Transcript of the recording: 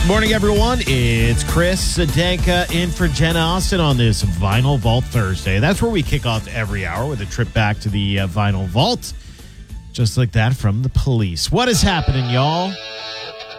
Morning, everyone. It's Chris Sadanka in for Jenna Austin on this Vinyl Vault Thursday. That's where we kick off every hour with a trip back to the Vinyl Vault. Just like that from the Police. What is happening, y'all?